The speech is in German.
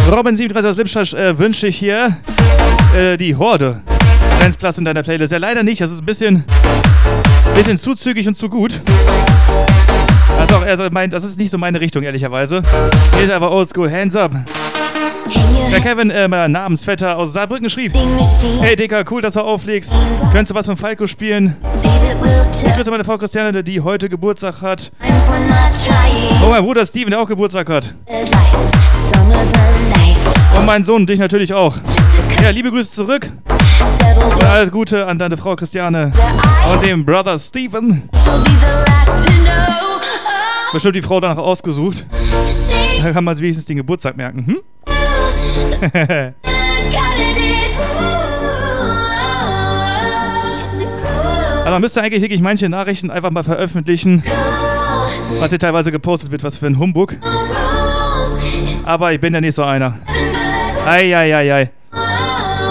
Robin37 aus Lippstadt wünsche ich hier die Horde. Dance Plus in deiner Playlist. Ja, leider nicht. Das ist ein bisschen zu zügig und zu gut. Also das ist nicht so meine Richtung, ehrlicherweise. Geht aber oldschool. Hands up. Der Kevin, Namensvetter aus Saarbrücken schrieb: Hey Dicker, cool, dass du auflegst. Könntest du was von Falco spielen? Ich grüße meine Frau Christiane, die heute Geburtstag hat. Und mein Bruder Steven, der auch Geburtstag hat. Und mein Sohn, dich natürlich auch. Ja, liebe Grüße zurück. Und alles Gute an deine Frau Christiane und dem Brother Steven. Bestimmt die Frau danach ausgesucht. Da kann man sich wenigstens den Geburtstag merken, hm? Also man müsste eigentlich wirklich manche Nachrichten einfach mal veröffentlichen, was hier teilweise gepostet wird, was für ein Humbug. Aber ich bin ja nicht so einer. Eieiei.